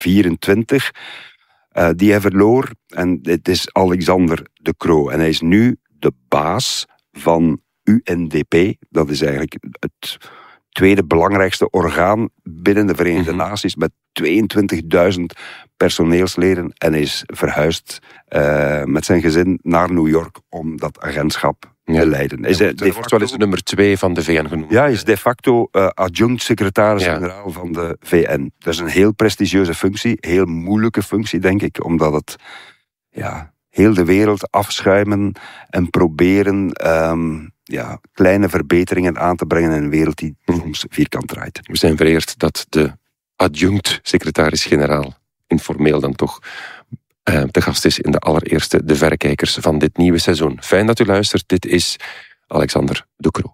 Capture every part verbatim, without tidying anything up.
vierentwintig, uh, die hij verloor. En het is Alexander De Croo. En hij is nu de baas van U N D P. Dat is eigenlijk het tweede belangrijkste orgaan binnen de Verenigde mm-hmm. Naties, met tweeëntwintigduizend personeelsleden. En hij is verhuisd uh, met zijn gezin naar New York om dat agentschap ja. te leiden. Is ja, hij de wordt wel eens de nummer twee van de V N genoemd. Ja, hij is de facto uh, adjunct-secretaris-generaal ja. van de V N. Dat is een heel prestigieuze functie, heel moeilijke functie, denk ik, omdat het ja, heel de wereld afschuimen en proberen um, ja, kleine verbeteringen aan te brengen in een wereld die soms vierkant draait. We zijn vereerd dat de adjunct-secretaris-generaal, informeel dan toch, uh, te gast is in de allereerste De Verrekijkers van dit nieuwe seizoen. Fijn dat u luistert. Dit is Alexander De Croo.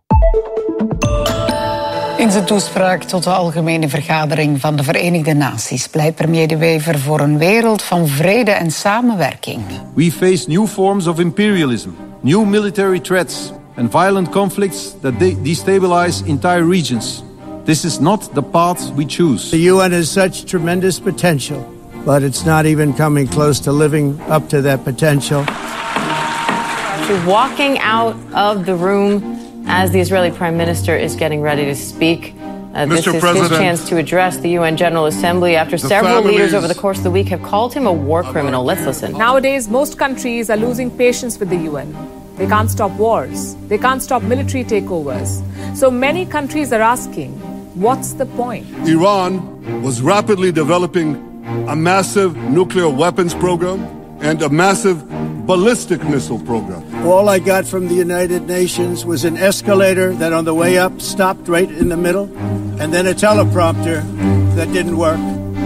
In zijn toespraak tot de Algemene Vergadering van de Verenigde Naties pleit premier De Wever voor een wereld van vrede en samenwerking. We face new forms of imperialism, new military threats and violent conflicts that de- destabilize entire regions. This is not the path we choose. The U N has such tremendous potential, but it's not even coming close to living up to that potential. Walking out of the room as the Israeli Prime Minister is getting ready to speak. Uh, this Mister is President, his chance to address the U N General Assembly after several families. leaders over the course of the week have called him a war criminal. Let's listen. Nowadays, most countries are losing patience with the U N. They can't stop wars. They can't stop military takeovers. So many countries are asking, what's the point? Iran was rapidly developing a massive nuclear weapons program and a massive ballistic missile program. All I got from the United Nations was an escalator that on the way up stopped right in the middle, and then a teleprompter that didn't work.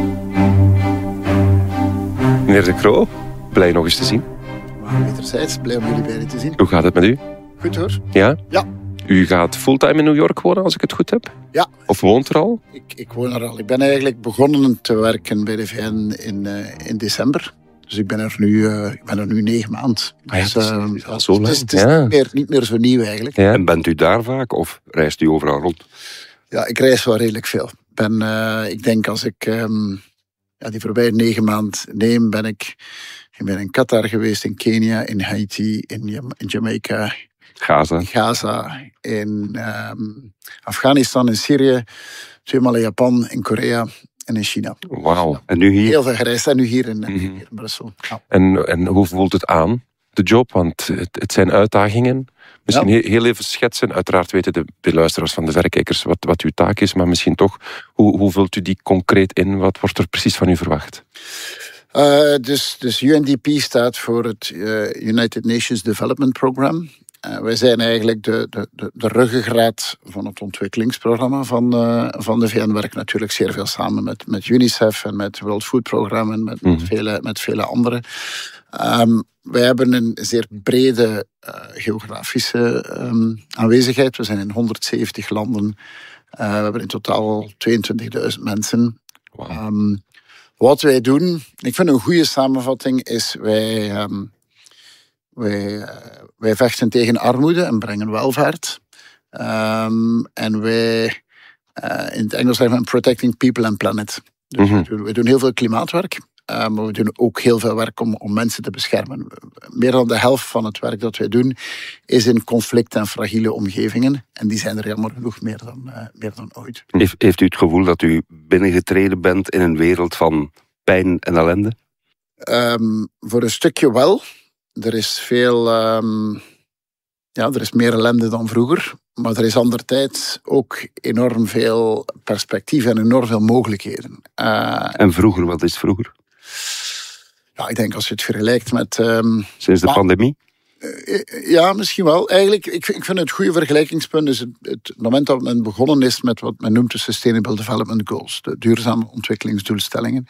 Meneer De Croo, blij nog eens te zien. Wederzijds, blij om jullie beiden te zien. Hoe gaat het met u? Goed hoor. Ja? Ja. U gaat fulltime in New York wonen, als ik het goed heb? Ja. Of woont er al? Ik, ik woon er al. Ik ben eigenlijk begonnen te werken bij de V N in, uh, in december. Dus ik ben er nu, uh, ik ben er nu negen maanden. Ah ja, dus, het is, uh, het is al zo lang. Het is, het is ja. niet, meer, niet meer zo nieuw eigenlijk. Ja. En bent u daar vaak of reist u overal rond? Ja, ik reis wel redelijk veel. Ben, uh, ik denk als ik um, ja, die voorbije negen maanden neem, ben ik, ik ben in Qatar geweest, in Kenia, in Haiti, in, in Jamaica, Gaza. in Gaza, in um, Afghanistan, in Syrië, tweemaal in Japan, in Korea en in China. Wauw. En nu hier? Heel veel gereisd en nu hier in, mm-hmm. hier in Brussel. Ja. En, en hoe voelt het aan, de job? Want het, het zijn uitdagingen. Misschien ja. heel even schetsen. Uiteraard weten de, de luisteraars van de Verrekijkers wat, wat uw taak is, maar misschien toch, hoe, hoe vult u die concreet in? Wat wordt er precies van u verwacht? Uh, dus, dus U N D P staat voor het uh, United Nations Development Program. Uh, wij zijn eigenlijk de, de, de, de ruggengraat van het ontwikkelingsprogramma van, uh, van de V N. We werken natuurlijk zeer veel samen met, met UNICEF en met World Food Programme en met, mm. met, vele, met vele anderen. Um, wij hebben een zeer brede uh, geografische um, aanwezigheid. We zijn in honderdzeventig landen. Uh, we hebben in totaal tweeëntwintigduizend mensen. Wow. Um, wat wij doen, ik vind een goede samenvatting, is wij... Um, Wij, uh, wij vechten tegen armoede en brengen welvaart. Um, en wij, uh, in het Engels zeggen we protecting people and planet. Dus mm-hmm. we, doen, we doen heel veel klimaatwerk, uh, maar we doen ook heel veel werk om, om mensen te beschermen. Meer dan de helft van het werk dat wij doen is in conflict- en fragiele omgevingen. En die zijn er jammer genoeg meer dan, uh, meer dan ooit. Heeft, heeft u het gevoel dat u binnengetreden bent in een wereld van pijn en ellende? Um, voor een stukje wel. Er is veel, um, ja, er is meer ellende dan vroeger. Maar er is anderzijds ook enorm veel perspectief en enorm veel mogelijkheden. Uh, en vroeger, wat is vroeger? Ja, ik denk als je het vergelijkt met... Um, Sinds de maar, pandemie? Uh, ja, misschien wel. Eigenlijk, ik, ik vind het goede vergelijkingspunt is het, het moment dat men begonnen is met wat men noemt de Sustainable Development Goals. De duurzame ontwikkelingsdoelstellingen.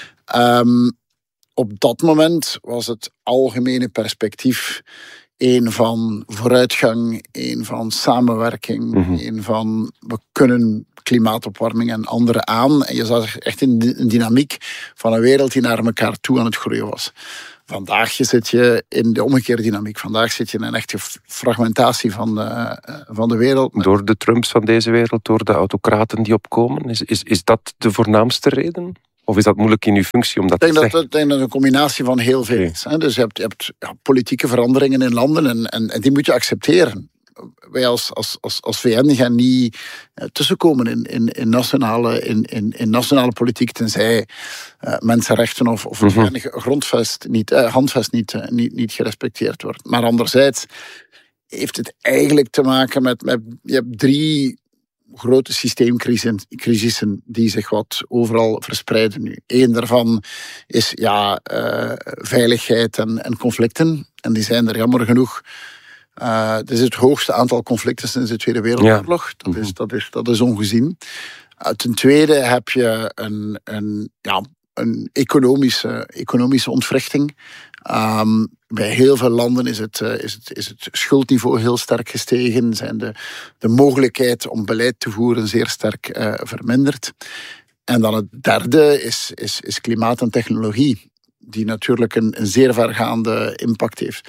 Um, Op dat moment was het algemene perspectief één van vooruitgang, één van samenwerking, mm-hmm. één van we kunnen klimaatopwarming en andere aan. En je zag echt in een dynamiek van een wereld die naar elkaar toe aan het groeien was. Vandaag zit je in de omgekeerde dynamiek. Vandaag zit je in een echte fragmentatie van de, van de wereld. Door de Trumps van deze wereld, door de autocraten die opkomen, is, is, is dat de voornaamste reden? Of is dat moeilijk in uw functie om dat ik denk te dat, zeggen? Ik denk dat het een combinatie van heel veel is. Hè. Dus je hebt, je hebt ja, politieke veranderingen in landen en, en, en die moet je accepteren. Wij als, als, als, als V N gaan niet uh, tussenkomen in, in, in, nationale, in, in, in nationale politiek, tenzij uh, mensenrechten of, of mm-hmm. grondvest niet, uh, handvest niet, uh, niet, niet gerespecteerd wordt. Maar anderzijds heeft het eigenlijk te maken met, met je hebt drie grote systeemcrisissen die zich wat overal verspreiden nu. Eén daarvan is ja, uh, veiligheid en, en conflicten. En die zijn er jammer genoeg. Uh, het is het hoogste aantal conflicten sinds de Tweede Wereldoorlog. Ja. Dat, is, dat, is, dat is ongezien. Uh, ten tweede heb je een, een, ja, een economische, economische ontwrichting. Um, bij heel veel landen is het, uh, is, het, is het schuldniveau heel sterk gestegen. Zijn de, de mogelijkheid om beleid te voeren zeer sterk uh, verminderd. En dan het derde is, is, is klimaat en technologie. Die natuurlijk een, een zeer vergaande impact heeft.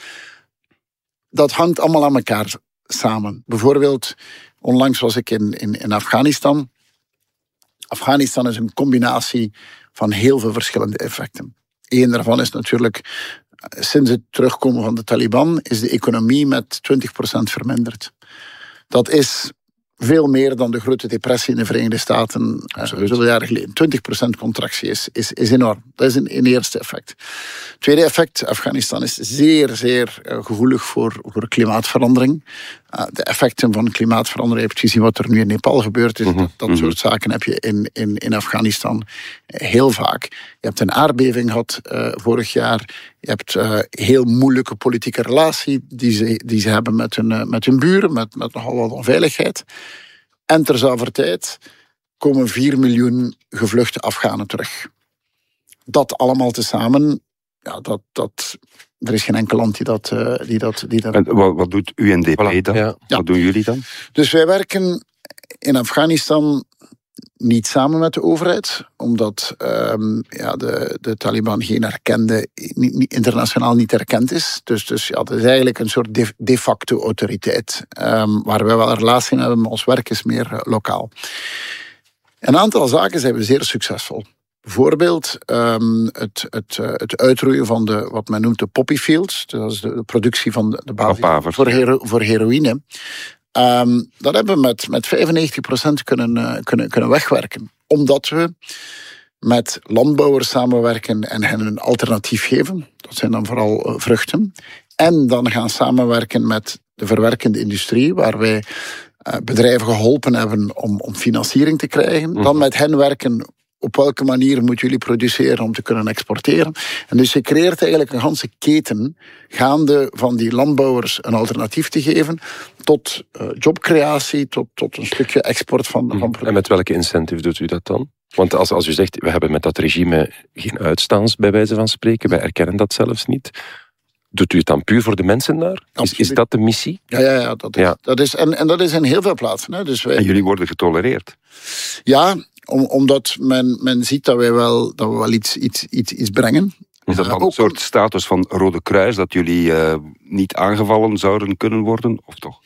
Dat hangt allemaal aan elkaar samen. Bijvoorbeeld, onlangs was ik in, in, in Afghanistan. Afghanistan is een combinatie van heel veel verschillende effecten. Eén daarvan is natuurlijk, sinds het terugkomen van de Taliban, is de economie met twintig procent verminderd. Dat is veel meer dan de grote depressie in de Verenigde Staten zoveel uh, jaren geleden. twintig procent contractie is, is, is enorm. Dat is een, een eerste effect. Tweede effect, Afghanistan is zeer, zeer uh, gevoelig voor, voor klimaatverandering. Uh, de effecten van klimaatverandering, je hebt gezien wat er nu in Nepal gebeurt. Dus mm-hmm. Dat, dat mm-hmm. soort zaken heb je in, in, in Afghanistan heel vaak. Je hebt een aardbeving gehad uh, vorig jaar. Je hebt een uh, heel moeilijke politieke relatie die ze, die ze hebben met hun, uh, met hun buren, met, met nogal wat onveiligheid. En terzelfde tijd komen vier miljoen gevluchte Afghanen terug. Dat allemaal tezamen, ja, dat, dat, er is geen enkel land die dat... Uh, die dat, die dat... En wat, wat doet U N D P voilà. dan? Ja. Ja. Wat doen jullie dan? Dus wij werken in Afghanistan niet samen met de overheid, omdat um, ja, de, de Taliban geen erkende, niet, niet, internationaal niet erkend is. Dus, dus ja, het is eigenlijk een soort de, de facto autoriteit, um, waar wij wel een relatie mee hebben, maar ons werk is meer uh, lokaal. Een aantal zaken zijn we zeer succesvol. Bijvoorbeeld um, het, het, uh, het uitroeien van de, wat men noemt de poppy fields. Dat is de, de productie van de, de basis voor, hero, voor heroïne. Um, dat hebben we met, met vijfennegentig procent kunnen, uh, kunnen, kunnen wegwerken. Omdat we met landbouwers samenwerken en hen een alternatief geven. Dat zijn dan vooral uh, vruchten. En dan gaan samenwerken met de verwerkende industrie, waar wij uh, bedrijven geholpen hebben om, om financiering te krijgen. Mm-hmm. Dan met hen werken. Op welke manier moeten jullie produceren om te kunnen exporteren? En dus je creëert eigenlijk een ganse keten gaande van die landbouwers een alternatief te geven tot uh, jobcreatie, tot, tot een stukje export van, van producten. En met welke incentive doet u dat dan? Want als, als u zegt, we hebben met dat regime geen uitstaans, bij wijze van spreken, wij erkennen dat zelfs niet. Doet u het dan puur voor de mensen daar? Is, is dat de missie? Ja, ja, ja, dat is, ja. Dat is, en, en dat is in heel veel plaatsen. Hè. Dus wij, en jullie worden getolereerd? Ja, om, omdat men, men ziet dat wij wel, dat we wel iets, iets, iets, iets brengen. Is dat dan uh, een soort status van Rode Kruis, dat jullie uh, niet aangevallen zouden kunnen worden, of toch?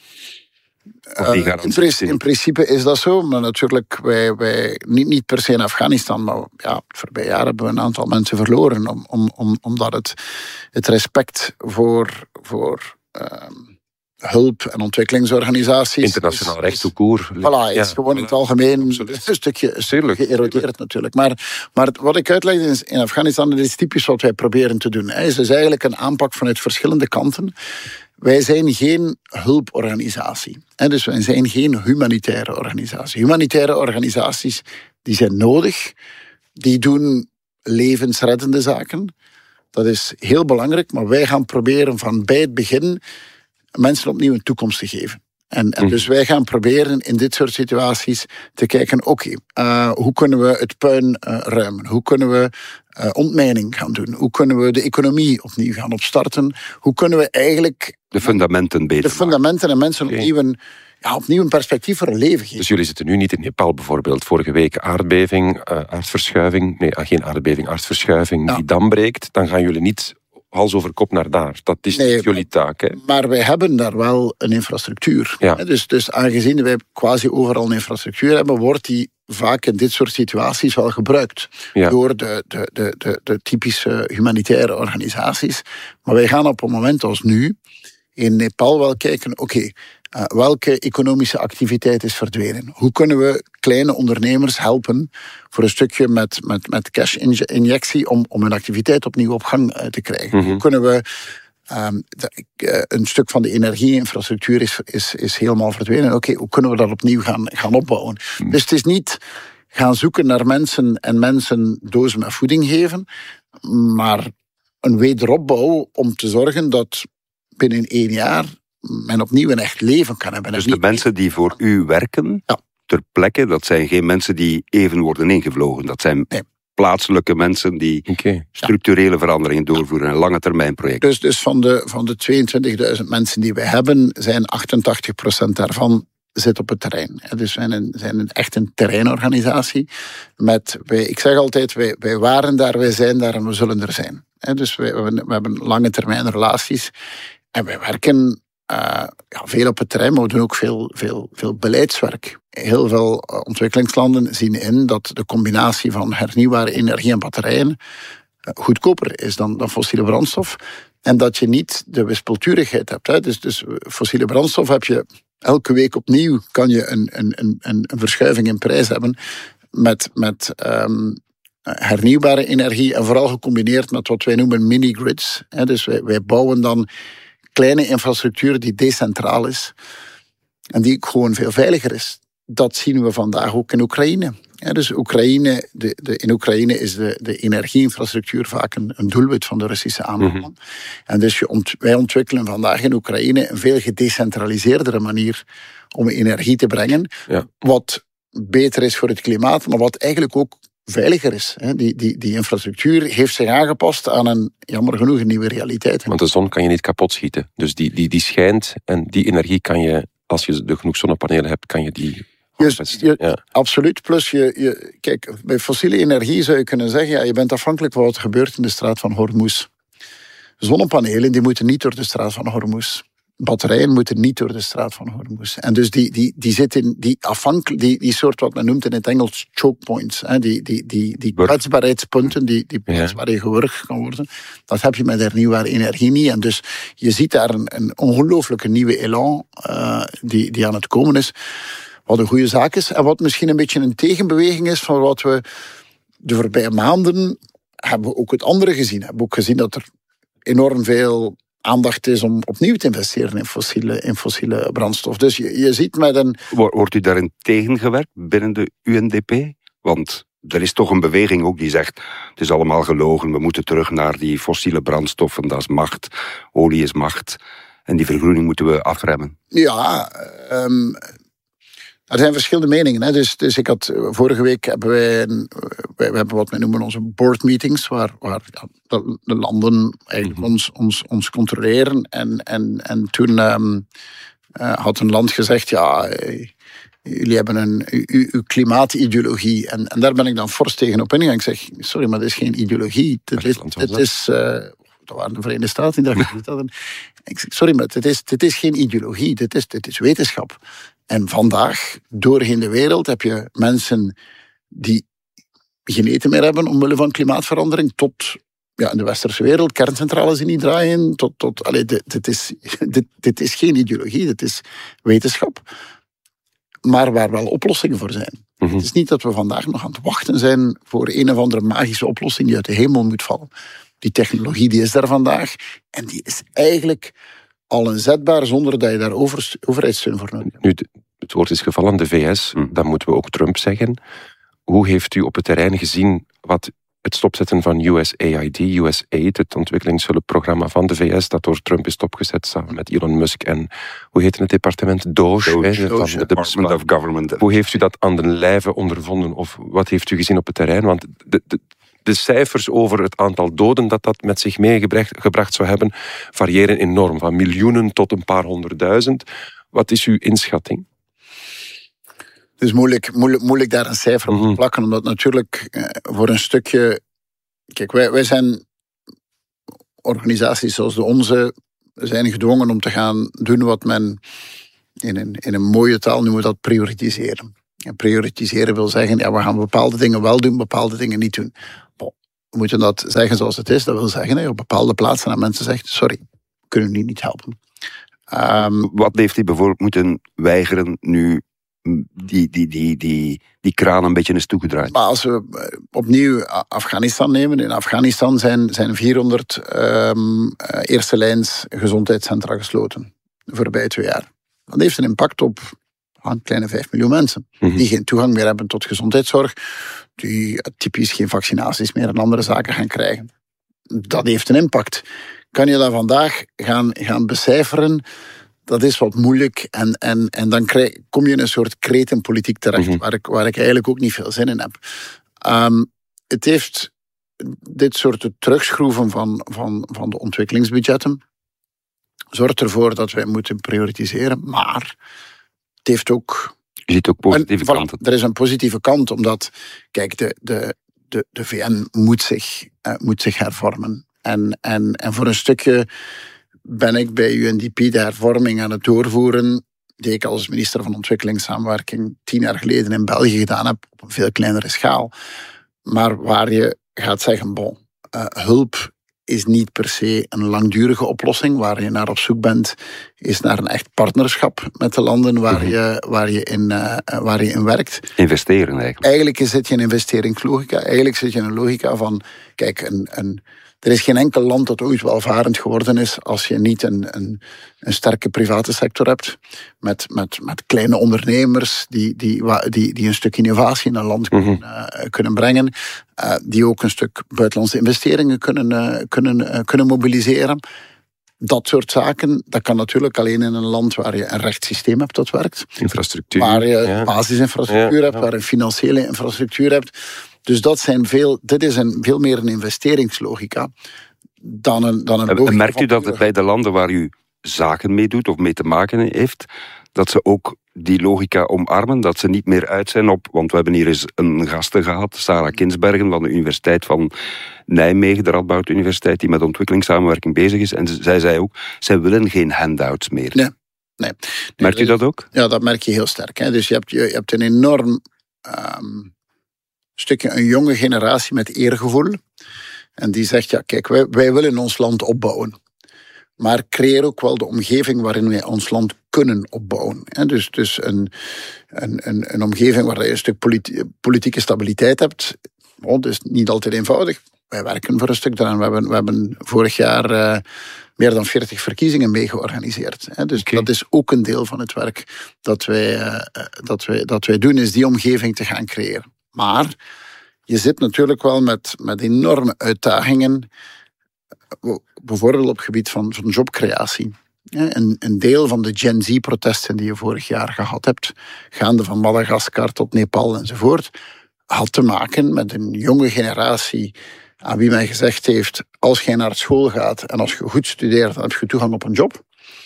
Of uh, in, pre- in principe is dat zo, maar natuurlijk, wij, wij niet, niet per se in Afghanistan, maar ja, het voorbije jaar hebben we een aantal mensen verloren, om, om, om, omdat het, het respect voor... voor um, hulp- en ontwikkelingsorganisaties. Internationaal recht tout court. Voilà, ja, is gewoon in het algemeen een stukje, een stukje geërodeerd natuurlijk. Maar, maar wat ik uitleg is, in Afghanistan, dat is typisch wat wij proberen te doen. Het is dus eigenlijk een aanpak vanuit verschillende kanten. Wij zijn geen hulporganisatie. Dus wij zijn geen humanitaire organisatie. Humanitaire organisaties, die zijn nodig. Die doen levensreddende zaken. Dat is heel belangrijk, maar wij gaan proberen van bij het begin mensen opnieuw een toekomst te geven. En, en dus wij gaan proberen in dit soort situaties te kijken, oké, okay, uh, hoe kunnen we het puin uh, ruimen? Hoe kunnen we uh, ontmijning gaan doen? Hoe kunnen we de economie opnieuw gaan opstarten? Hoe kunnen we eigenlijk... De fundamenten beter De fundamenten maken. En mensen okay. opnieuw een... Ja, opnieuw een perspectief voor een leven geven. Dus jullie zitten nu niet in Nepal bijvoorbeeld. Vorige week aardbeving, uh, aardverschuiving. Nee, geen aardbeving, aardverschuiving ja. die dam breekt. Dan gaan jullie niet hals over kop naar daar. Dat is Nee, niet jullie taak. Hè? Maar wij hebben daar wel een infrastructuur. Ja. Dus, dus aangezien wij quasi overal een infrastructuur hebben, wordt die vaak in dit soort situaties wel gebruikt. Ja. Door de, de, de, de, de typische humanitaire organisaties. Maar wij gaan op een moment als nu in Nepal wel kijken, oké, okay, uh, welke economische activiteit is verdwenen? Hoe kunnen we kleine ondernemers helpen voor een stukje met, met, met cash-injectie om, om hun activiteit opnieuw op gang uh, te krijgen? Mm-hmm. Hoe kunnen we... Um, de, uh, een stuk van de energieinfrastructuur is, is, is helemaal verdwenen. Oké, okay, hoe kunnen we dat opnieuw gaan, gaan opbouwen? Mm. Dus het is niet gaan zoeken naar mensen en mensen dozen met voeding geven, maar een wederopbouw om te zorgen dat binnen één jaar men opnieuw een echt leven kan hebben. Dus de mensen die voor u werken, ja. ter plekke, dat zijn geen mensen die even worden ingevlogen. Dat zijn nee. plaatselijke mensen die okay. structurele veranderingen doorvoeren en lange termijn projecten. Dus, dus van de, van de tweeëntwintigduizend mensen die we hebben, zijn achtentachtig procent daarvan zit op het terrein. Dus we zijn, een, zijn een, echt een terreinorganisatie. Met, wij, ik zeg altijd, wij, wij waren daar, wij zijn daar en we zullen er zijn. Dus we, we, we hebben lange termijn relaties. En wij werken uh, ja, veel op het terrein, maar we doen ook veel, veel, veel beleidswerk. Heel veel ontwikkelingslanden zien in dat de combinatie van hernieuwbare energie en batterijen goedkoper is dan, dan fossiele brandstof. En dat je niet de wispelturigheid hebt. Hè. Dus, dus fossiele brandstof heb je elke week opnieuw, kan je een, een, een, een verschuiving in prijs hebben met... met um, hernieuwbare energie en vooral gecombineerd met wat wij noemen mini-grids. Dus wij, wij bouwen dan kleine infrastructuur die decentraal is en die gewoon veel veiliger is. Dat zien we vandaag ook in Oekraïne. Dus Oekraïne, de, de, in Oekraïne is de, de energieinfrastructuur vaak een, een doelwit van de Russische aanval. Mm-hmm. En dus je ont, wij ontwikkelen vandaag in Oekraïne een veel gedecentraliseerdere manier om energie te brengen, ja. wat beter is voor het klimaat, maar wat eigenlijk ook veiliger is. Die, die, die infrastructuur heeft zich aangepast aan een, jammer genoeg, een nieuwe realiteit. Want de zon kan je niet kapot schieten. Dus die, die, die schijnt en die energie kan je, als je de genoeg zonnepanelen hebt, kan je die... Je, je, ja. Absoluut. Plus, je, je, kijk, bij fossiele energie zou je kunnen zeggen, ja, je bent afhankelijk van wat er gebeurt in de straat van Hormuz. Zonnepanelen die moeten niet door de straat van Hormuz. Batterijen moeten niet door de straat van Hormuz. En dus die, die, die zitten, die afhankelijk, die, die soort wat men noemt in het Engels choke points, hè, die, die, die, die kwetsbaarheidspunten, die, die plaats ja. waar je gewurgd kan worden, dat heb je met hernieuwbare energie niet. En dus je ziet daar een, een ongelooflijke nieuwe elan uh, die, die aan het komen is, wat een goede zaak is. En wat misschien een beetje een tegenbeweging is van wat we de voorbije maanden hebben we ook het andere gezien. Hebben we ook gezien dat er enorm veel aandacht is om opnieuw te investeren in fossiele, in fossiele brandstof. Dus je, je ziet met een... Wordt u daarin tegengewerkt binnen de U N D P? Want er is toch een beweging ook die zegt, het is allemaal gelogen, we moeten terug naar die fossiele brandstoffen, dat is macht, olie is macht, en die vergroening moeten we afremmen. Ja, um, er zijn verschillende meningen. Hè. Dus, dus ik had, vorige week hebben wij, een, wij we hebben wat wij noemen onze board meetings, waar, waar ja, de, de landen eigenlijk mm-hmm. ons, ons, ons controleren. En, en, en toen um, uh, had een land gezegd, ja, jullie hebben een, uw, uw klimaatideologie. En, en daar ben ik dan fors tegen op ingegaan. Ik zeg, sorry, maar dit is geen ideologie. Dit is... Dit is uh, dat waren de Verenigde Staten die dat gezegd hadden. Ik zeg, sorry, maar dit is, dit is geen ideologie, dit is, dit is wetenschap. En vandaag, doorheen de wereld, heb je mensen die geen eten meer hebben omwille van klimaatverandering, tot ja, in de westerse wereld, kerncentrales die niet draaien, tot... tot allee, dit, dit, is, dit, dit is geen ideologie, dit is wetenschap. Maar waar wel oplossingen voor zijn. Mm-hmm. Het is niet dat we vandaag nog aan het wachten zijn voor een of andere magische oplossing die uit de hemel moet vallen. Die technologie die is daar vandaag en die is eigenlijk al inzetbaar zonder dat je daar over, overheidssteun voor nodig hebt. Nu, het woord is gevallen, de V S, mm. dan moeten we ook Trump zeggen. Hoe heeft u op het terrein gezien wat het stopzetten van U S A I D, U S A I D, het ontwikkelingshulpprogramma van de V S, dat door Trump is stopgezet samen met Elon Musk en, hoe heet het departement? Doge. Doge, hè, Doge van Department de, of Government. Hoe heeft u dat aan de lijve ondervonden of wat heeft u gezien op het terrein? Want de, de, de cijfers over het aantal doden dat dat met zich meegebracht gebracht zou hebben, variëren enorm, van miljoenen tot een paar honderdduizend. Wat is uw inschatting? Het is moeilijk, moeilijk, moeilijk daar een cijfer op te plakken, omdat natuurlijk eh, voor een stukje... Kijk, wij, wij zijn organisaties zoals de onze zijn gedwongen om te gaan doen wat men in een, in een mooie taal noemen we dat prioritiseren. En prioritiseren wil zeggen, ja, we gaan bepaalde dingen wel doen, bepaalde dingen niet doen. Bon, we moeten dat zeggen zoals het is. Dat wil zeggen, hè, op bepaalde plaatsen aan mensen zegt, sorry, we kunnen u niet helpen. Um, Wat heeft hij bijvoorbeeld moeten weigeren nu die, die, die, die, die kraan een beetje is toegedraaid? Maar als we opnieuw Afghanistan nemen, in Afghanistan zijn, zijn vierhonderd um, eerste lijns gezondheidscentra gesloten de voorbije twee jaar. Dat heeft een impact op een kleine vijf miljoen mensen mm-hmm. die geen toegang meer hebben tot gezondheidszorg, die typisch geen vaccinaties meer en andere zaken gaan krijgen. Dat heeft een impact. Kan je dat vandaag gaan, gaan becijferen? Dat is wat moeilijk en, en, en dan krijg, kom je in een soort kretenpolitiek terecht, mm-hmm. waar, ik, waar ik eigenlijk ook niet veel zin in heb. Um, het heeft dit soort terugschroeven van, van, van de ontwikkelingsbudgetten zorgt ervoor dat wij moeten prioritiseren, maar het heeft ook... Je ziet ook positieve en, kanten. Voilà, er is een positieve kant, omdat, kijk, de, de, de, de V N moet zich, uh, moet zich hervormen. En, en, en voor een stukje ben ik bij U N D P de hervorming aan het doorvoeren die ik als minister van Ontwikkelingssamenwerking tien jaar geleden in België gedaan heb, op een veel kleinere schaal. Maar waar je gaat zeggen, bon, uh, hulp is niet per se een langdurige oplossing. Waar je naar op zoek bent, is naar een echt partnerschap met de landen waar je, waar je, in, uh, waar je in werkt. Investeren eigenlijk. Eigenlijk zit je in investeringslogica. Eigenlijk zit je in een logica van, kijk, een, een, er is geen enkel land dat ooit welvarend geworden is als je niet een, een, een sterke private sector hebt. Met, met, met kleine ondernemers die, die, die, die een stuk innovatie in een land kunnen, uh, kunnen brengen. Uh, die ook een stuk buitenlandse investeringen kunnen, uh, kunnen, uh, kunnen mobiliseren. Dat soort zaken, dat kan natuurlijk alleen in een land waar je een rechtssysteem hebt dat werkt. Infrastructuur. Waar je ja. basisinfrastructuur ja, hebt, ja. waar je financiële infrastructuur hebt. Dus dat zijn veel, dit is een, veel meer een investeringslogica dan een, dan een logica. En merkt u dat van... bij de landen waar u zaken mee doet of mee te maken heeft, dat ze ook die logica omarmen, dat ze niet meer uit zijn op, want we hebben hier eens een gasten gehad, Sarah Kinsbergen van de Universiteit van Nijmegen, de Radboud Universiteit, die met ontwikkelingssamenwerking bezig is. En zij zei ook, zij willen geen handouts meer. Nee, nee. Merkt nee, u dat ook? Ja, dat merk je heel sterk. Hè. Dus je hebt, je, je hebt een enorm um, stukje, een jonge generatie met eergevoel. En die zegt, ja kijk, wij, wij willen ons land opbouwen. Maar creëer ook wel de omgeving waarin wij ons land kunnen opbouwen. Dus, dus een, een, een, een omgeving waar je een stuk politi- politieke stabiliteit hebt. Oh, dat is niet altijd eenvoudig. Wij werken voor een stuk daaraan. We hebben, we hebben vorig jaar uh, meer dan veertig verkiezingen mee georganiseerd. Dus okay. Dat is ook een deel van het werk dat wij, uh, dat, wij, dat wij doen, is die omgeving te gaan creëren. Maar je zit natuurlijk wel met, met enorme uitdagingen, bijvoorbeeld op het gebied van, van jobcreatie. Een, een deel van de Gen Z-protesten die je vorig jaar gehad hebt, gaande van Madagaskar tot Nepal enzovoort, had te maken met een jonge generatie aan wie men gezegd heeft, als je naar school gaat en als je goed studeert, dan heb je toegang op een job.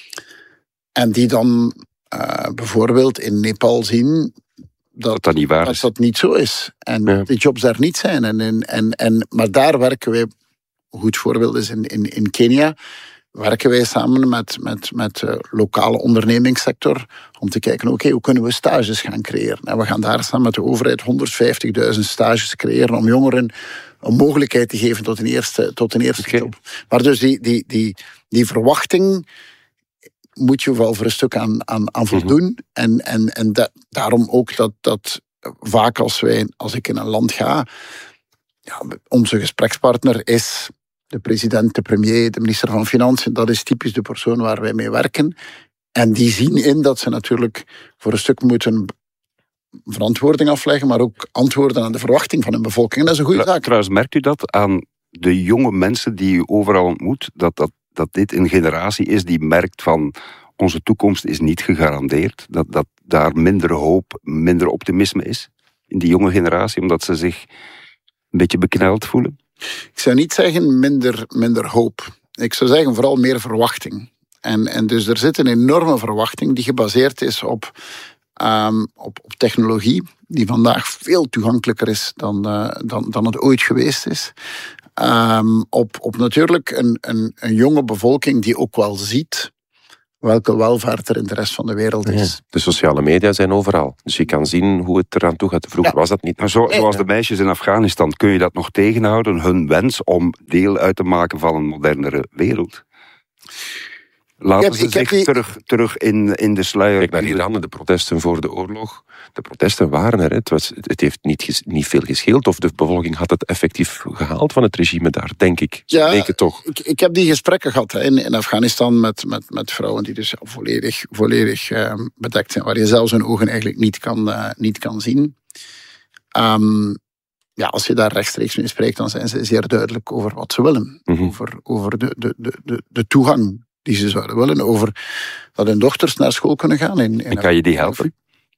En die dan uh, bijvoorbeeld in Nepal zien dat dat, dat, niet waar dat, is. dat niet zo is. En Ja. die jobs daar niet zijn. En, en, en, en, maar daar werken wij, een goed voorbeeld is in, in, in Kenia, werken wij samen met, met, met de lokale ondernemingssector om te kijken, oké, okay, hoe kunnen we stages gaan creëren? En we gaan daar samen met de overheid honderdvijftigduizend stages creëren om jongeren een mogelijkheid te geven tot een eerste, tot een eerste Okay. job. Maar dus die, die, die, die verwachting moet je wel voor een stuk aan, aan, aan voldoen. Mm-hmm. En, en, en da, daarom ook dat, dat vaak als, wij, als ik in een land ga, ja, onze gesprekspartner is de president, de premier, de minister van Financiën. Dat is typisch de persoon waar wij mee werken. En die zien in dat ze natuurlijk voor een stuk moeten verantwoording afleggen, maar ook antwoorden aan de verwachting van hun bevolking. En dat is een goede zaak. Trouwens, merkt u dat aan de jonge mensen die u overal ontmoet, dat, dat, dat dit een generatie is die merkt van onze toekomst is niet gegarandeerd, dat, dat daar minder hoop, minder optimisme is in die jonge generatie, omdat ze zich een beetje bekneld voelen? Ik zou niet zeggen minder, minder hoop. Ik zou zeggen vooral meer verwachting. En, en dus er zit een enorme verwachting die gebaseerd is op um, op, op technologie, die vandaag veel toegankelijker is dan, uh, dan, dan het ooit geweest is. Um, op, op natuurlijk een, een, een jonge bevolking die ook wel ziet welke welvaart er in de rest van de wereld is. Ja, de sociale media zijn overal. Dus je kan zien hoe het eraan toe gaat. Vroeger ja. was dat niet. Maar zo, zoals de meisjes in Afghanistan, kun je dat nog tegenhouden? Hun wens om deel uit te maken van een modernere wereld? Laten heb, ze zich die... terug, terug in, in de sluier. Kijk naar Iran, de protesten voor de oorlog. De protesten waren er. Het, was, het heeft niet, ges, niet veel gescheeld. Of de bevolking had het effectief gehaald van het regime daar, denk ik. Ja, denk het toch. Ik, ik heb die gesprekken gehad hè, in, in Afghanistan met, met, met vrouwen die dus volledig, volledig uh, bedekt zijn. Waar je zelfs hun ogen eigenlijk niet kan, uh, niet kan zien. Um, ja, als je daar rechtstreeks mee spreekt, dan zijn ze zeer duidelijk over wat ze willen. Mm-hmm. Over, over de, de, de, de, de toegang die ze zouden willen, over dat hun dochters naar school kunnen gaan. In, in en kan je die helpen?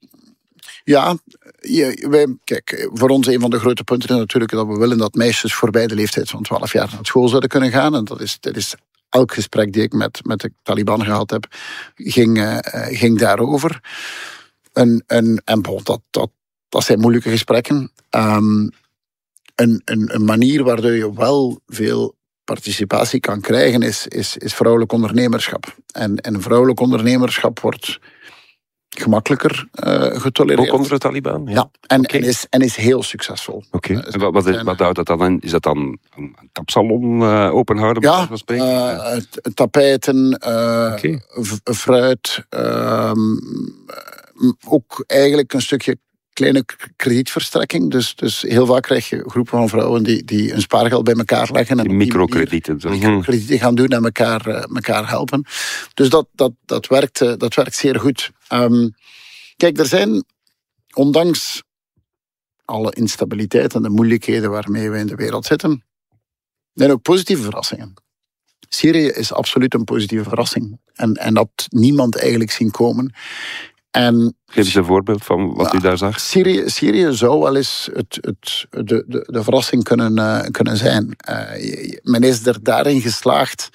Ja, je, wij, kijk, voor ons een van de grote punten is natuurlijk dat we willen dat meisjes voorbij de leeftijd van twaalf jaar naar school zouden kunnen gaan. En dat is, dat is elk gesprek die ik met, met de Taliban gehad heb, ging, uh, ging daarover. En, en, en dat, dat, dat zijn moeilijke gesprekken. Um, een, een, een manier waardoor je wel veel participatie kan krijgen, is, is, is vrouwelijk ondernemerschap. En, en vrouwelijk ondernemerschap wordt gemakkelijker uh, getolereerd. Ook onder de Taliban? Ja, ja en, okay. en, is, en is heel succesvol. Oké. Okay. Uh, wat, wat, wat houdt dat dan in? Is dat dan een kapsalon uh, openhouden? Ja, uh, tapijten, uh, okay. v- fruit, uh, ook eigenlijk een stukje kleine kredietverstrekking. Dus, dus heel vaak krijg je groepen van vrouwen die, die hun spaargeld bij elkaar leggen. En die microkredieten. Die microkredieten gaan doen en elkaar, uh, elkaar helpen. Dus dat, dat, dat, werkt, uh, dat werkt zeer goed. Um, kijk, er zijn, ondanks alle instabiliteit en de moeilijkheden waarmee we in de wereld zitten, zijn ook positieve verrassingen. Syrië is absoluut een positieve verrassing. En, en dat niemand eigenlijk zien komen. En geef eens een voorbeeld van wat ja, u daar zag. Syrië, Syrië zou wel eens het, het, de, de, de verrassing kunnen, uh, kunnen zijn. Uh, men is er daarin geslaagd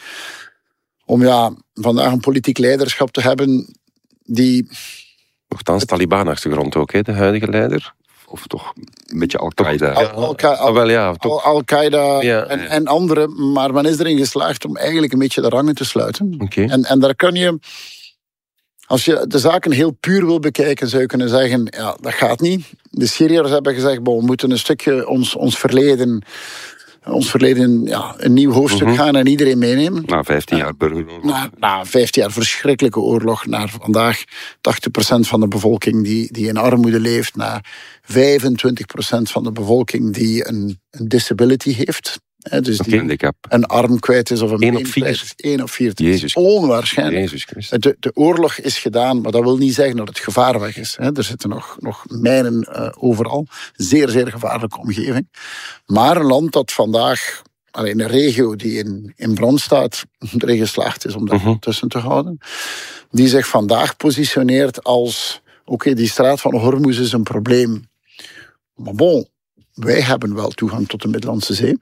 om ja, vandaag een politiek leiderschap te hebben die... Nochtans, Taliban-achtergrond ook, hè, de huidige leider. Of toch een beetje Al-Qaeda. Al, Al, Al, Al, wel, ja, Al, Al-Qaeda ja. en, en andere. Maar men is erin geslaagd om eigenlijk een beetje de rangen te sluiten. Okay. En, en daar kun je... Als je de zaken heel puur wil bekijken, zou je kunnen zeggen, ja, dat gaat niet. De Syriërs hebben gezegd, bon, we moeten een stukje ons, ons verleden, ons verleden ja, een nieuw hoofdstuk mm-hmm. gaan en iedereen meenemen. Na vijftien jaar burgeroorlog. Na, na vijftien jaar verschrikkelijke oorlog, naar vandaag tachtig procent van de bevolking die, die in armoede leeft, naar vijfentwintig procent van de bevolking die een, een disability heeft. He, dus die okay. een arm kwijt is of een been kwijt is. Eén op vier. Het Jezus. is onwaarschijnlijk. Jezus Christus. De, de oorlog is gedaan, maar dat wil niet zeggen dat het gevaar weg is. He, er zitten nog, nog mijnen uh, overal. Zeer, zeer gevaarlijke omgeving. Maar een land dat vandaag, alleen een regio die in, in brand staat, erin geslaagd is om daar uh-huh. tussen te houden, die zich vandaag positioneert als, oké, okay, die straat van Hormuz is een probleem. Maar bon, wij hebben wel toegang tot de Middellandse Zee.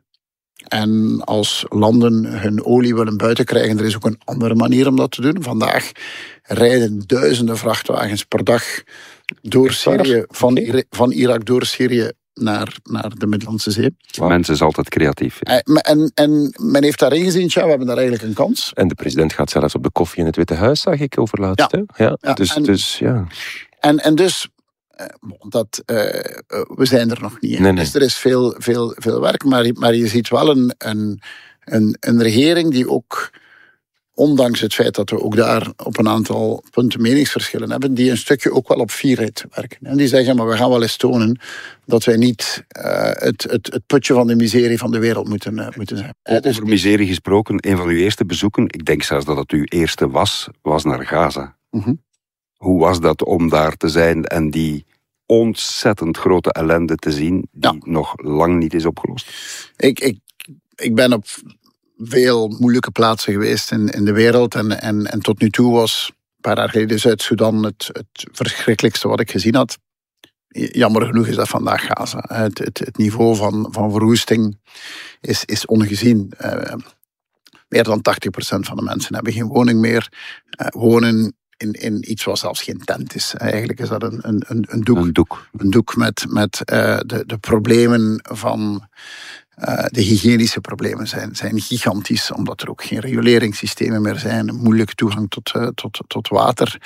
En als landen hun olie willen buiten krijgen, er is ook een andere manier om dat te doen. Vandaag rijden duizenden vrachtwagens per dag door Syrië, van, Ira- van Irak door Syrië naar, naar de Middellandse Zee. Wow. Mensen is altijd creatief. Ja. En, en, en men heeft daarin gezien, tja, we hebben daar eigenlijk een kans. En de president gaat zelfs op de koffie in het Witte Huis, zag ik overlaatst. Ja. Ja. Ja, dus, en, dus ja. En, en dus... Dat, uh, we zijn er nog niet in. Nee, nee. Dus er is veel, veel, veel werk, maar, maar je ziet wel een, een, een, een regering die ook, ondanks het feit dat we ook daar op een aantal punten meningsverschillen hebben, die een stukje ook wel op fierheid werken. En die zeggen, maar we gaan wel eens tonen dat wij niet uh, het, het, het putje van de miserie van de wereld moeten, uh, moeten zijn. Over dus miserie gesproken, een van uw eerste bezoeken, ik denk zelfs dat het uw eerste was, was naar Gaza. Mm-hmm. Hoe was dat om daar te zijn en die ontzettend grote ellende te zien die ja. nog lang niet is opgelost? Ik, ik, ik ben op veel moeilijke plaatsen geweest in, in de wereld en, en, en tot nu toe was een paar jaar geleden Zuid-Sudan het, het verschrikkelijkste wat ik gezien had. Jammer genoeg is dat vandaag Gaza. Het, het, het niveau van, van verwoesting is, is ongezien. Uh, meer dan tachtig procent van de mensen hebben geen woning meer. Uh, wonen in, in iets wat zelfs geen tent is. Eigenlijk is dat een, een, een doek. Een doek. Een doek met, met uh, de, de problemen van... Uh, de hygiënische problemen zijn, zijn gigantisch, omdat er ook geen reguleringssystemen meer zijn, moeilijke toegang tot, uh, tot, tot water.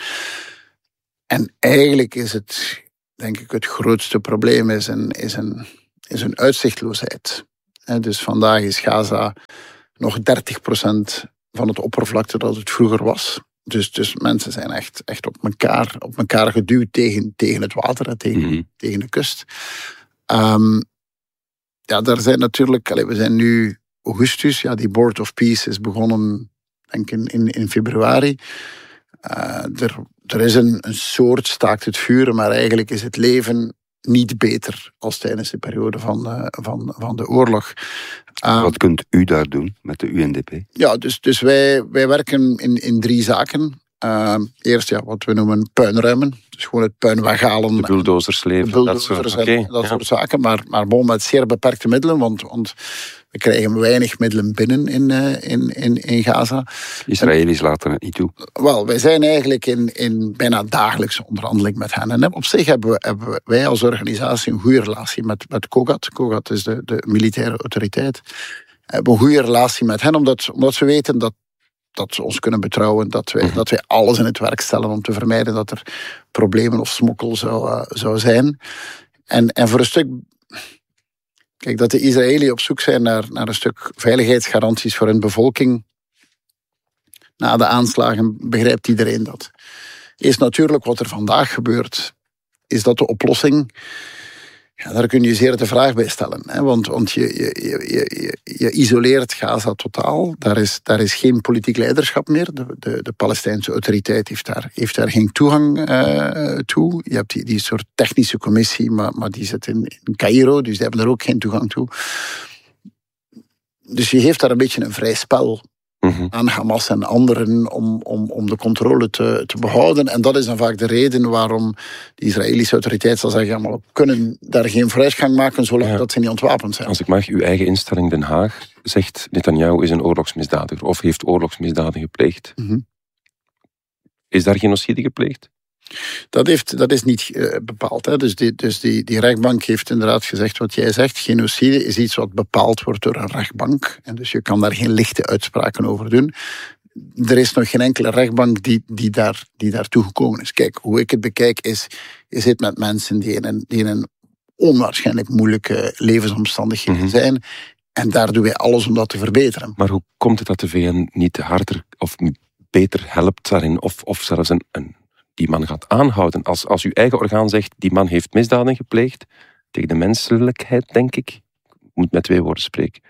En eigenlijk is het, denk ik, het grootste probleem is een, is een, is een uitzichtloosheid. Uh, dus vandaag is Gaza nog dertig procent van het oppervlakte dat het vroeger was. Dus, dus mensen zijn echt, echt op, elkaar, op elkaar geduwd tegen, tegen het water en tegen, mm-hmm. tegen de kust. Um, Ja, daar zijn natuurlijk... Allez, we zijn nu augustus. Ja, die Board of Peace is begonnen, denk ik, in, in februari. Uh, er, er is een, een soort staakt het vuren, maar eigenlijk is het leven niet beter als tijdens de periode van, uh, van, van de oorlog. Uh, Wat kunt u daar doen met de U N D P? Ja, dus, dus wij, wij werken in, in drie zaken. Uh, eerst ja, wat we noemen puinruimen. Dus gewoon het puin weghalen. De bulldozers leven. De bulldozers dat soort, en, okay, dat ja. soort zaken. Maar, maar bon, met zeer beperkte middelen. Want, want we krijgen weinig middelen binnen in, uh, in, in, in Gaza. Israëli's laten het niet toe. Wel, wij zijn eigenlijk in, in bijna dagelijkse onderhandeling met hen. En op zich hebben, we, hebben wij als organisatie een goede relatie met, met COGAT. COGAT is de, de militaire autoriteit. We hebben een goede relatie met hen, omdat, omdat ze weten dat dat ze ons kunnen betrouwen, dat wij, dat wij alles in het werk stellen om te vermijden dat er problemen of smokkel zou, uh, zou zijn. En, en voor een stuk... Kijk, dat de Israëliërs op zoek zijn naar, naar een stuk veiligheidsgaranties voor hun bevolking na de aanslagen, begrijpt iedereen dat. Is natuurlijk wat er vandaag gebeurt, is dat de oplossing... Ja, daar kun je zeer de vraag bij stellen. Hè? Want, want je, je, je, je, je isoleert Gaza totaal. Daar is, daar is geen politiek leiderschap meer. De, de, de Palestijnse autoriteit heeft daar, heeft daar geen toegang uh, toe. Je hebt die, die soort technische commissie, maar, maar die zit in, in Caïro, dus die hebben er ook geen toegang toe. Dus je geeft daar een beetje een vrij spel mm-hmm. aan Hamas en anderen om, om, om de controle te, te behouden. En dat is dan vaak de reden waarom de Israëlische autoriteit zal zeggen, ja, maar we kunnen daar geen vooruitgang maken zolang ja. dat ze niet ontwapend zijn. Als ik mag, uw eigen instelling Den Haag zegt Netanyahu is een oorlogsmisdadiger of heeft oorlogsmisdaden gepleegd. Mm-hmm. Is daar genocide gepleegd? Dat, heeft, dat is niet uh, bepaald. Hè. Dus, die, dus die, die rechtbank heeft inderdaad gezegd wat jij zegt. Genocide is iets wat bepaald wordt door een rechtbank. En dus je kan daar geen lichte uitspraken over doen. Er is nog geen enkele rechtbank die, die, daar, die daartoe gekomen is. Kijk, hoe ik het bekijk is, je zit met mensen die in een, die in een onwaarschijnlijk moeilijke levensomstandigheden mm-hmm. zijn. En daar doen wij alles om dat te verbeteren. Maar hoe komt het dat de V N niet harder of beter helpt daarin? Of, of zelfs een... een die man gaat aanhouden. Als, als uw eigen orgaan zegt, die man heeft misdaden gepleegd, tegen de menselijkheid, denk ik, ik moet met twee woorden spreken.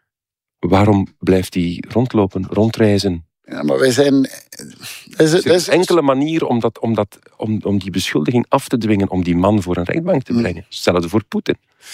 Waarom blijft hij rondlopen, rondreizen? Ja, maar wij zijn... Is het, er is een enkele manier om, dat, om, dat, om, om die beschuldiging af te dwingen, om die man voor een rechtbank te brengen. Hetzelfde voor Poetin.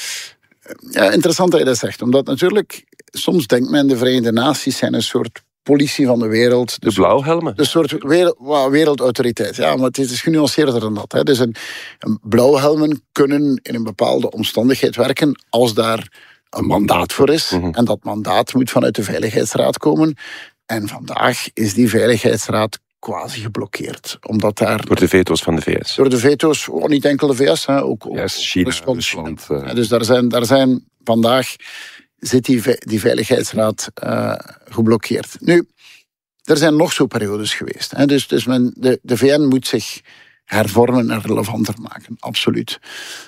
Ja, interessant dat je dat zegt. Omdat natuurlijk, soms denkt men de Verenigde Naties zijn een soort politie van de wereld. De blauwhelmen. Een soort wereld, wereldautoriteit. Ja, maar het is genuanceerder dan dat. Hè. Dus een, een blauwhelmen kunnen in een bepaalde omstandigheid werken als daar een mandaat voor is. Mm-hmm. En dat mandaat moet vanuit de Veiligheidsraad komen. En vandaag is die Veiligheidsraad quasi geblokkeerd. Omdat daar... Door de veto's van de V S. Door de veto's, oh, niet enkel de V S. Hè, ook, ook yes, China, Rusland. Rusland uh... ja, dus daar zijn, daar zijn vandaag... zit die, die Veiligheidsraad uh, geblokkeerd. Nu, er zijn nog zo periodes geweest. Hè. Dus, dus men, de, de V N moet zich hervormen en relevanter maken, absoluut.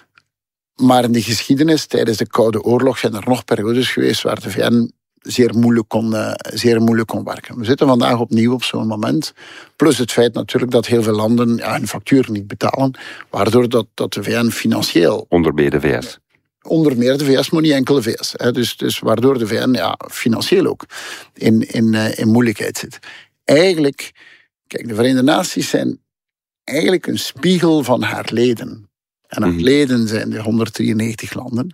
Maar in de geschiedenis, tijdens de Koude Oorlog, zijn er nog periodes geweest waar de V N zeer moeilijk kon, uh, zeer moeilijk kon werken. We zitten vandaag opnieuw op zo'n moment. Plus het feit natuurlijk dat heel veel landen ja, hun factuur niet betalen, waardoor dat, dat de V N financieel... Onder meer de V S. Onder meer de V S, maar niet enkel de V S. Hè. Dus, dus waardoor de V N ja, financieel ook in, in, uh, in moeilijkheid zit. Eigenlijk, kijk, de Verenigde Naties zijn eigenlijk een spiegel van haar leden. En haar mm-hmm. leden zijn de honderddrieënnegentig landen.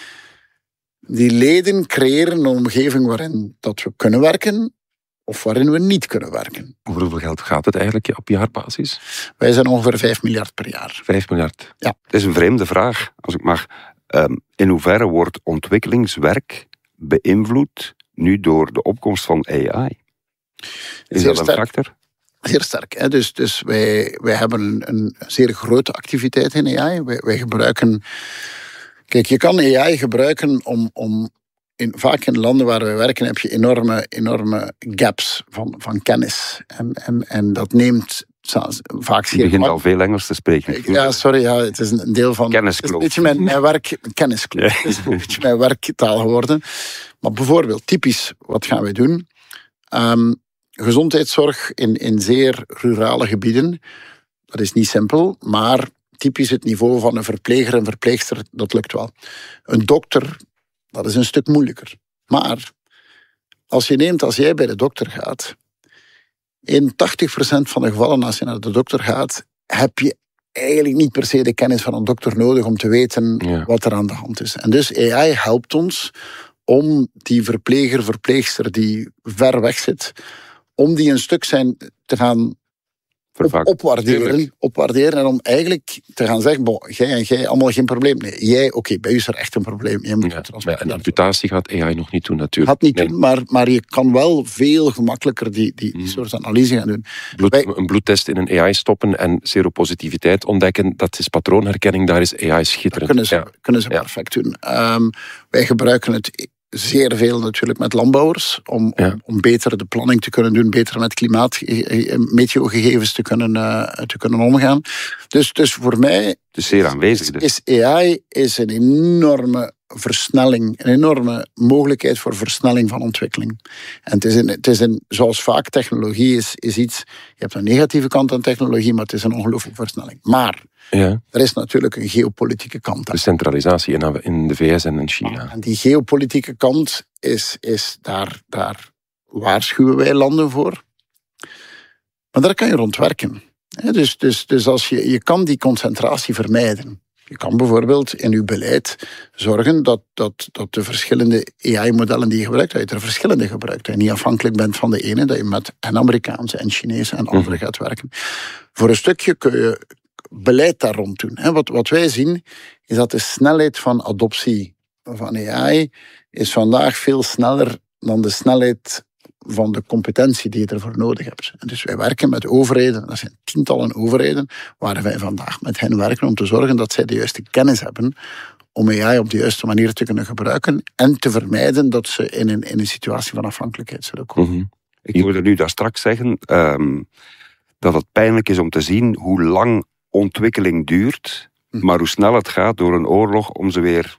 Die leden creëren een omgeving waarin dat we kunnen werken of waarin we niet kunnen werken. Over hoeveel geld gaat het eigenlijk op jaarbasis? Wij zijn ongeveer vijf miljard per jaar. Vijf miljard? Ja. Het is een vreemde vraag, als ik mag... Um, in hoeverre wordt ontwikkelingswerk beïnvloed nu door de opkomst van A I? Is Zeer dat een sterk. factor? Zeer sterk. Hè? Dus, dus wij, wij hebben een, een zeer grote activiteit in A I. Wij, wij gebruiken... Kijk, je kan A I gebruiken om... om in, vaak in landen waar we werken heb je enorme, enorme gaps van, van kennis. En, en, en dat neemt... Vaak je begint al veel Engels te spreken. Ja, sorry, ja, het is een deel van... Kenniskloof. Het is een beetje mijn, mijn werk... Kenniskloof. Het is een beetje mijn werktaal geworden. Maar bijvoorbeeld, typisch, wat gaan wij doen? Um, gezondheidszorg in, in zeer rurale gebieden. Dat is niet simpel, maar typisch het niveau van een verpleger en verpleegster, dat lukt wel. Een dokter, dat is een stuk moeilijker. Maar als je neemt, als jij bij de dokter gaat... in tachtig procent van de gevallen, als je naar de dokter gaat, heb je eigenlijk niet per se de kennis van een dokter nodig om te weten ja. wat er aan de hand is. En dus A I helpt ons om die verpleger, verpleegster die ver weg zit, om die een stuk zijn te gaan op, opwaarderen, opwaarderen en om eigenlijk te gaan zeggen, bon, jij en jij, allemaal geen probleem. Nee, jij, oké, okay, bij u is er echt een probleem. Jij moet ja, maar een amputatie gaat A I nog niet doen natuurlijk. Gaat niet nee. doen, maar, maar je kan wel veel gemakkelijker die, die, die soort analyse gaan doen. Bloed, Wij, een bloedtest in een A I stoppen en seropositiviteit ontdekken, dat is patroonherkenning, daar is A I schitterend. Dat kunnen ze, ja. kunnen ze ja. perfect doen. Um, wij gebruiken het zeer veel natuurlijk met landbouwers, om, ja. om, om beter de planning te kunnen doen, beter met klimaat, meteogegevens te kunnen, uh, te kunnen omgaan. Dus, dus voor mij dus zeer aanwezig, dus. is A I is een enorme versnelling, een enorme mogelijkheid voor versnelling van ontwikkeling. En het is een, het is een zoals vaak, technologie is, is iets, je hebt een negatieve kant aan technologie, maar het is een ongelooflijke versnelling. Maar ja. er is natuurlijk een geopolitieke kant aan. De centralisatie in de V S en in China. En die geopolitieke kant is, is daar, daar waarschuwen wij landen voor. Maar daar kan je rond werken. Dus, dus, dus als je, je kan die concentratie vermijden. Je kan bijvoorbeeld in je beleid zorgen dat, dat, dat de verschillende A I-modellen die je gebruikt, dat je er verschillende gebruikt. Dat je niet afhankelijk bent van de ene, dat je met en Amerikaanse en Chinese en andere gaat werken. Voor een stukje kun je beleid daar rond doen. Wat, wat wij zien, is dat de snelheid van adoptie van A I is vandaag veel sneller dan de snelheid van de competentie die je ervoor nodig hebt. En dus wij werken met overheden, dat zijn tientallen overheden, waar wij vandaag met hen werken om te zorgen dat zij de juiste kennis hebben om A I op de juiste manier te kunnen gebruiken en te vermijden dat ze in een, in een situatie van afhankelijkheid zullen komen. Mm-hmm. Ik hoorde nu daar straks zeggen um, dat het pijnlijk is om te zien hoe lang ontwikkeling duurt, mm. maar hoe snel het gaat door een oorlog om ze weer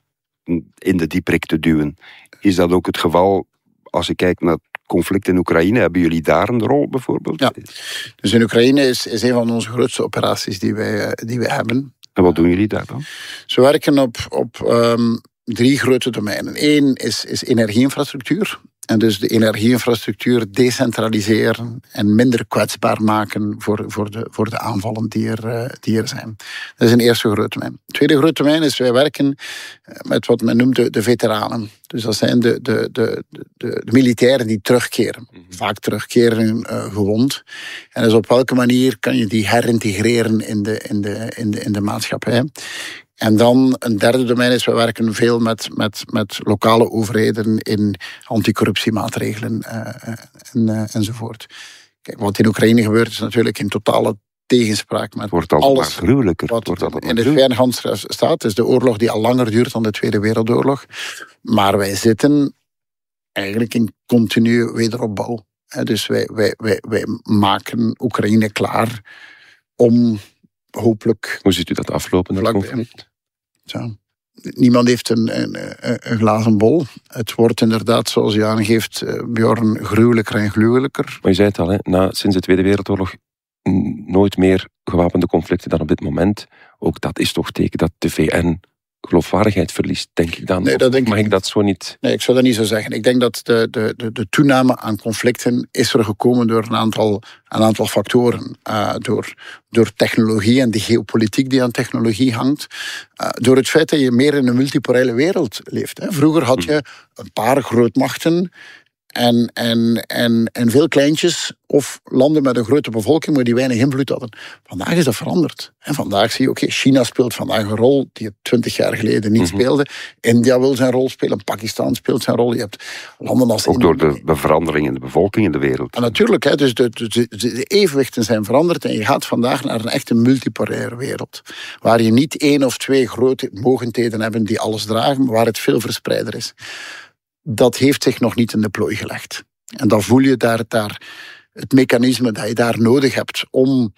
in de dieprik te duwen. Is dat ook het geval als je kijkt naar conflict in Oekraïne? Hebben jullie daar een rol bijvoorbeeld? Ja, dus in Oekraïne is, is een van onze grootste operaties die wij, die wij hebben. En wat doen jullie daar dan? Ze werken op, op um, drie grote domeinen. Eén is, is energieinfrastructuur. En dus de energieinfrastructuur decentraliseren en minder kwetsbaar maken voor, voor, de, voor de aanvallen die er, uh, die er zijn. Dat is een eerste groot domein. Het tweede groot domein is, wij werken met wat men noemt de, de veteranen. Dus dat zijn de, de, de, de, de militairen die terugkeren. Vaak terugkeren uh, gewond. En dus op welke manier kan je die herintegreren in de, in de, in de, in de maatschappij. En dan een derde domein is, we werken veel met, met, met lokale overheden in anticorruptiemaatregelen uh, en, uh, enzovoort. Kijk, wat in Oekraïne gebeurt is natuurlijk in totale tegenspraak met wordt alles maar gruwelijker. Wat wordt altijd in de Verenigde staat. Het is de oorlog die al langer duurt dan de Tweede Wereldoorlog. Maar wij zitten eigenlijk in continue wederopbouw. Dus wij, wij, wij, wij maken Oekraïne klaar om hopelijk... Hoe ziet u dat aflopen, dat conflict? Ja. Niemand heeft een, een, een glazen bol. Het wordt inderdaad, zoals je aangeeft, Bjorn, gruwelijker en gruwelijker. Maar je zei het al, hè, na, sinds de Tweede Wereldoorlog nooit meer gewapende conflicten dan op dit moment. Ook dat is toch teken dat de V N geloofwaardigheid verliest, denk ik dan. Nee, dat denk mag ik ik dat zo niet... Nee, ik zou dat niet zo zeggen. Ik denk dat de, de, de, de toename aan conflicten is er gekomen door een aantal, een aantal factoren. Uh, door, door technologie en de geopolitiek die aan technologie hangt. Uh, door het feit dat je meer in een multipolaire wereld leeft. Hè. Vroeger had je een paar grootmachten En, en, en, en veel kleintjes of landen met een grote bevolking, maar die weinig invloed hadden. Vandaag is dat veranderd. En vandaag zie je, oké, okay, China speelt vandaag een rol die het twintig jaar geleden niet mm-hmm. speelde. India wil zijn rol spelen, Pakistan speelt zijn rol. Je hebt landen als Ook India. door de verandering in de bevolking in de wereld. En natuurlijk, hè, dus de, de, de evenwichten zijn veranderd en je gaat vandaag naar een echte multipolaire wereld. Waar je niet één of twee grote mogendheden hebt die alles dragen, maar waar het veel verspreider is. Dat heeft zich nog niet in de plooi gelegd. En dan voel je daar, daar het mechanisme dat je daar nodig hebt om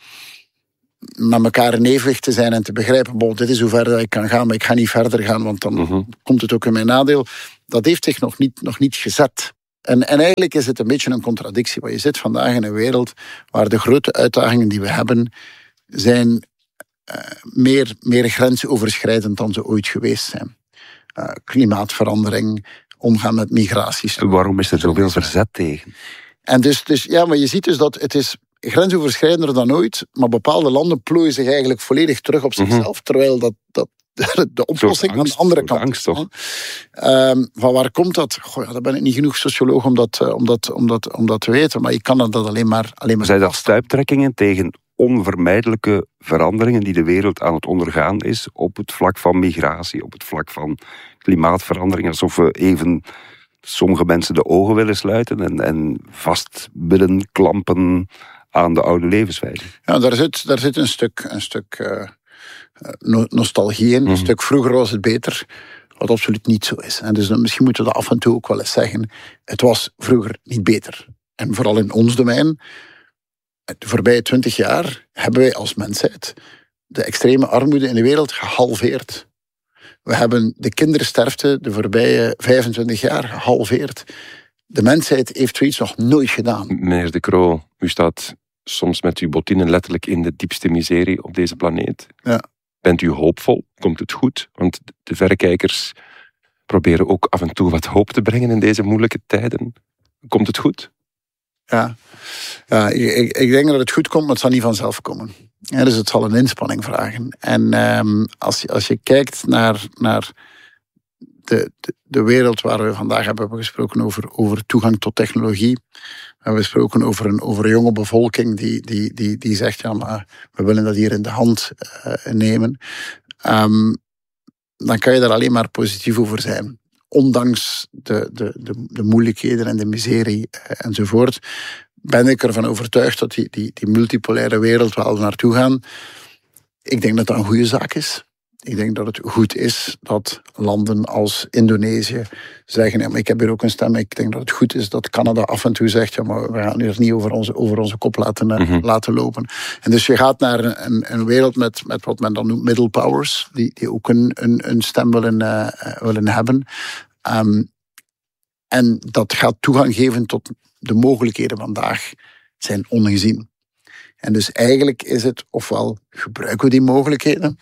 met elkaar in evenwicht te zijn en te begrijpen, bon, dit is hoe ver dat ik kan gaan, maar ik ga niet verder gaan, want dan mm-hmm. komt het ook in mijn nadeel. Dat heeft zich nog niet, nog niet gezet. En, en eigenlijk is het een beetje een contradictie, want je zit vandaag in een wereld waar de grote uitdagingen die we hebben, zijn uh, meer, meer grensoverschrijdend dan ze ooit geweest zijn. Uh, klimaatverandering, omgaan met migraties. Waarom is er zoveel verzet tegen? En dus, dus, ja, maar je ziet dus dat het is grensoverschrijdender dan ooit, maar bepaalde landen plooien zich eigenlijk volledig terug op zichzelf, mm-hmm. terwijl dat, dat de oplossing angst, aan de andere kant angst, toch? Um, van waar komt dat? Goh, ja, daar ben ik niet genoeg socioloog om dat, om, dat, om, dat, om dat te weten, maar je kan dat alleen maar... Alleen maar Zijn dat stuiptrekkingen tegen onvermijdelijke veranderingen die de wereld aan het ondergaan is op het vlak van migratie, op het vlak van klimaatverandering, alsof we even sommige mensen de ogen willen sluiten en, en vast willen klampen aan de oude levenswijze? Ja, daar zit, daar zit een stuk, een stuk uh, no- nostalgie in. Mm-hmm. Een stuk vroeger was het beter, wat absoluut niet zo is. En dus dan, misschien moeten we dat af en toe ook wel eens zeggen. Het was vroeger niet beter. En vooral in ons domein, de voorbije twintig jaar hebben wij als mensheid de extreme armoede in de wereld gehalveerd. We hebben de kindersterfte de voorbije vijfentwintig jaar gehalveerd. De mensheid heeft zoiets nog nooit gedaan. Meneer De Croo, u staat soms met uw bottinen letterlijk in de diepste miserie op deze planeet. Ja. Bent u hoopvol? Komt het goed? Want de verrekijkers proberen ook af en toe wat hoop te brengen in deze moeilijke tijden. Komt het goed? Ja, ja ik, ik denk dat het goed komt, maar het zal niet vanzelf komen. Ja, dus het zal een inspanning vragen. En um, als, je, als je kijkt naar, naar de, de, de wereld waar we vandaag hebben gesproken over, over toegang tot technologie. We hebben gesproken over een, over een jonge bevolking die, die, die, die zegt, ja, maar we willen dat hier in de hand uh, nemen. Um, dan kan je daar alleen maar positief over zijn. Ondanks de, de, de, de moeilijkheden en de miserie uh, enzovoort, ben ik ervan overtuigd dat die, die, die multipolaire wereld waar we naartoe gaan. Ik denk dat dat een goede zaak is. Ik denk dat het goed is dat landen als Indonesië zeggen, ja, maar ik heb hier ook een stem. Ik denk dat het goed is dat Canada af en toe zegt, ja, maar we gaan hier niet over onze, over onze kop laten, uh, mm-hmm. laten lopen. En dus je gaat naar een, een wereld met, met wat men dan noemt middle powers, die, die ook een, een, een stem willen, uh, willen hebben. Um, en dat gaat toegang geven tot de mogelijkheden vandaag zijn ongezien. En dus eigenlijk is het, ofwel gebruiken we die mogelijkheden,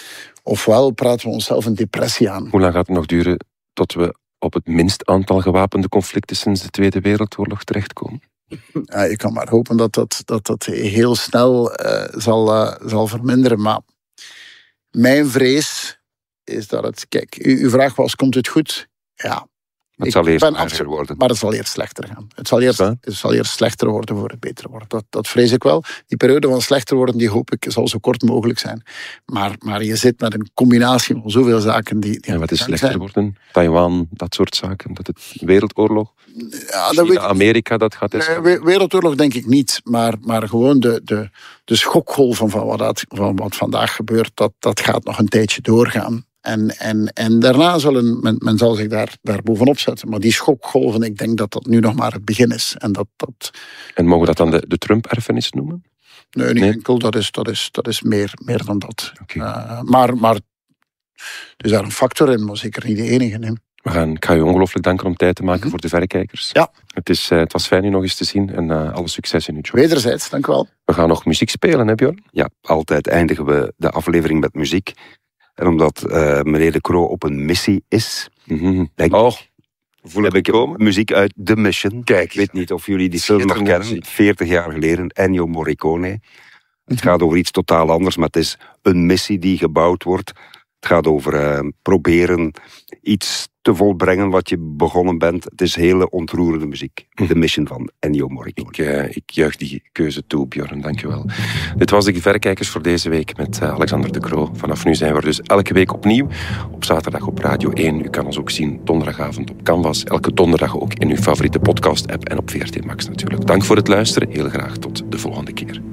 ofwel praten we onszelf een depressie aan. Hoe lang gaat het nog duren tot we op het minst aantal gewapende conflicten sinds de Tweede Wereldoorlog terechtkomen? Ja, je kan maar hopen dat dat, dat, dat heel snel uh, zal, uh, zal verminderen. Maar mijn vrees is dat het... Kijk, u, uw vraag was, komt het goed? Ja. Het zal eerst erger worden. Maar het zal eerst slechter gaan. Het zal eerst, het zal eerst slechter worden voor het beter wordt. Dat, dat vrees ik wel. Die periode van slechter worden, die hoop ik, zal zo kort mogelijk zijn. Maar, maar je zit met een combinatie van zoveel zaken die... die en wat is slechter zijn. worden? Taiwan, dat soort zaken? Dat het wereldoorlog? Ja, dat weet, Amerika dat gaat escaleren? Wereldoorlog denk ik niet. Maar, maar gewoon de, de, de schokgolven van wat, dat, van wat vandaag gebeurt, dat, dat gaat nog een tijdje doorgaan. En, en, en daarna zal een, men, men zal zich daar, daar bovenop zetten. Maar die schokgolven, ik denk dat dat nu nog maar het begin is. En, dat, dat... en mogen we dat dan de, de Trump-erfenis noemen? Nee, niet nee? enkel. Dat is, dat is, dat is meer, meer dan dat. Okay. Uh, maar, maar er is daar een factor in, maar zeker niet de enige. Nee. We gaan, ik ga u ongelooflijk danken om tijd te maken mm-hmm. voor de verrekijkers. Ja. Het, is, uh, het was fijn u nog eens te zien en uh, alle succes in uw job. Wederzijds, dank u wel. We gaan nog muziek spelen, hè Björn? Ja, altijd eindigen we de aflevering met muziek. En omdat uh, meneer De Croo op een missie is, mm-hmm. denk oh, voel heb ik komen? muziek uit The Mission. Kijk, ik weet niet of jullie die film nog kennen. Muziek. veertig jaar geleden, Ennio Morricone. Mm-hmm. Het gaat over iets totaal anders, maar het is een missie die gebouwd wordt. Het gaat over uh, proberen iets te te volbrengen wat je begonnen bent. Het is hele ontroerende muziek. De Mission van Ennio Morricone. Ik, uh, ik juich die keuze toe, Björn. Dank je wel. Dit was de Verrekijkers voor deze week met uh, Alexander De Croo. Vanaf nu zijn we er dus elke week opnieuw. Op zaterdag op Radio één. U kan ons ook zien donderdagavond op Canvas. Elke donderdag ook in uw favoriete podcast-app en op V R T Max natuurlijk. Dank voor het luisteren. Heel graag tot de volgende keer.